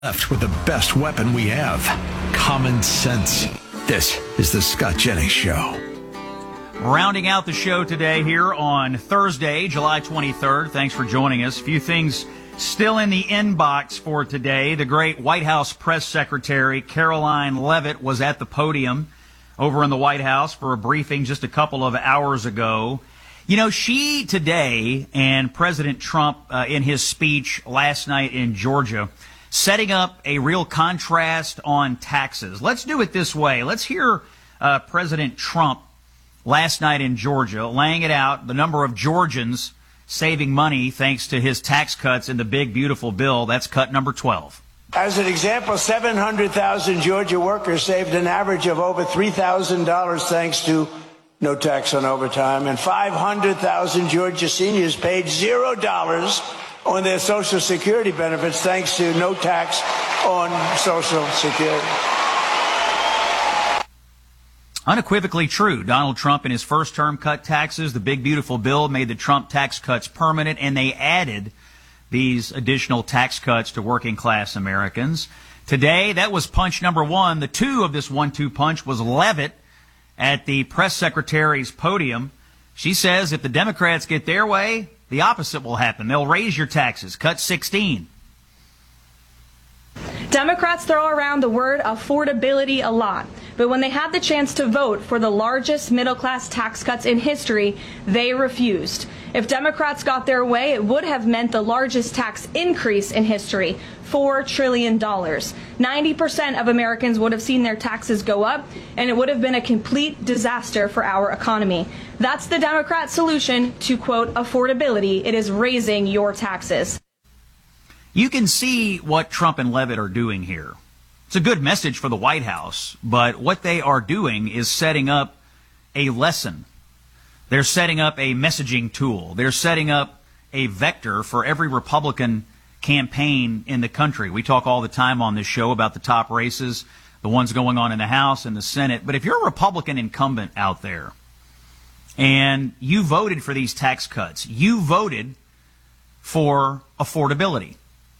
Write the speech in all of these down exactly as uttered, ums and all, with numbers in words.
Left with the best weapon we have, common sense. This is the Scott Jennings Show. Rounding out the show today here on Thursday, July twenty-third. Thanks for joining us. A few things still in the inbox for today. The great White House press secretary, Karoline Leavitt, was at the podium over in the White House for a briefing just a couple of hours ago. You know, she today and President Trump uh, in his speech last night in Georgia, setting up a real contrast on taxes. Let's do it this way. Let's hear uh, President Trump last night in Georgia laying it out, the number of Georgians saving money thanks to his tax cuts in the big, beautiful bill. That's cut number twelve. As an example, seven hundred thousand Georgia workers saved an average of over three thousand dollars thanks to no tax on overtime, and five hundred thousand Georgia seniors paid zero dollars on their Social Security benefits thanks to no tax on Social Security. Unequivocally true. Donald Trump in his first term cut taxes. The big, beautiful bill made the Trump tax cuts permanent, and they added these additional tax cuts to working class Americans. Today, that was punch number one. The two of this one two punch was Leavitt at the press secretary's podium. She says if the Democrats get their way, the opposite will happen. They'll raise your taxes, cut sixteen. Democrats throw around the word affordability a lot, but when they had the chance to vote for the largest middle-class tax cuts in history, they refused. If Democrats got their way, it would have meant the largest tax increase in history, four trillion dollars. ninety percent of Americans would have seen their taxes go up, and it would have been a complete disaster for our economy. That's the Democrat solution to, quote, affordability. It is raising your taxes. You can see what Trump and Leavitt are doing here. It's a good message for the White House, but what they are doing is setting up a lesson. They're setting up a messaging tool. They're setting up a vector for every Republican campaign in the country. We talk all the time on this show about the top races, the ones going on in the House and the Senate. But if you're a Republican incumbent out there and you voted for these tax cuts, you voted for affordability.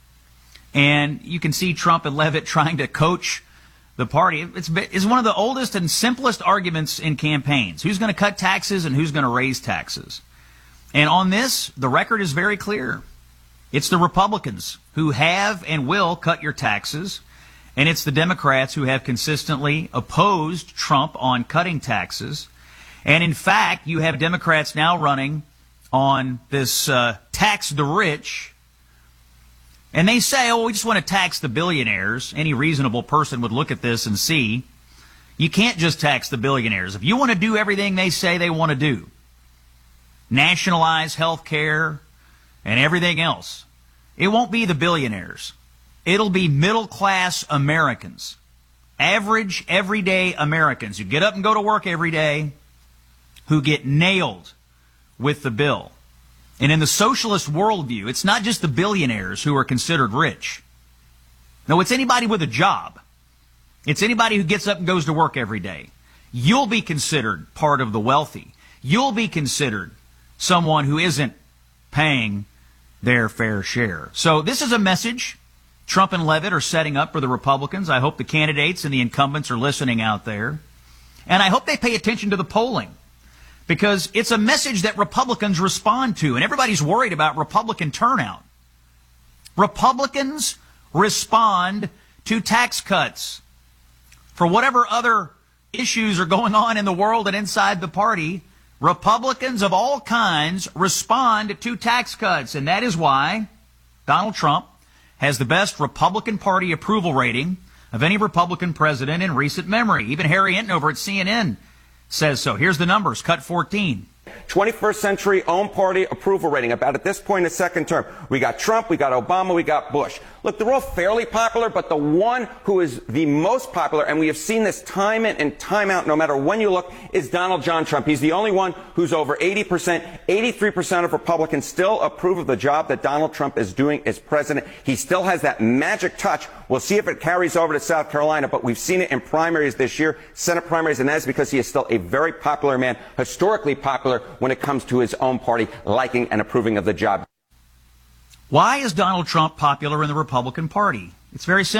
And you can see Trump and Leavitt trying to coach the party. It's, it's one of the oldest and simplest arguments in campaigns. Who's going to cut taxes and who's going to raise taxes? And on this, the record is very clear. It's the Republicans who have and will cut your taxes, and it's the Democrats who have consistently opposed Trump on cutting taxes. And in fact, you have Democrats now running on this uh, tax the rich. And they say, oh, we just want to tax the billionaires. Any reasonable person would look at this and see you can't just tax the billionaires. If you want to do everything they say they want to do, nationalize health care and everything else, it won't be the billionaires. It'll be middle-class Americans, average, everyday Americans who get up and go to work every day, who get nailed with the bill. And in the socialist worldview, it's not just the billionaires who are considered rich. No, it's anybody with a job. It's anybody who gets up and goes to work every day. You'll be considered part of the wealthy. You'll be considered someone who isn't paying their fair share. So this is a message Trump and Leavitt are setting up for the Republicans. I hope the candidates and the incumbents are listening out there. And I hope they pay attention to the polling, because it's a message that Republicans respond to, and everybody's worried about Republican turnout. Republicans respond to tax cuts. For whatever other issues are going on in the world and inside the party, Republicans of all kinds respond to tax cuts, and that is why Donald Trump has the best Republican Party approval rating of any Republican president in recent memory. Even Harry Hinton over at C N N says so. Here's the numbers. Cut fourteen. twenty-first century own party approval rating. About at this point in the second term, we got Trump, we got Obama, we got Bush. Look, they're all fairly popular, but the one who is the most popular, and we have seen this time in and time out, no matter when you look, is Donald John Trump. He's the only one who's over eighty percent. eighty-three percent of Republicans still approve of the job that Donald Trump is doing as president. He still has that magic touch. We'll see if it carries over to South Carolina, but we've seen it in primaries this year, Senate primaries, and that is because he is still a very popular man, historically popular when it comes to his own party liking and approving of the job. Why is Donald Trump popular in the Republican Party? It's very simple.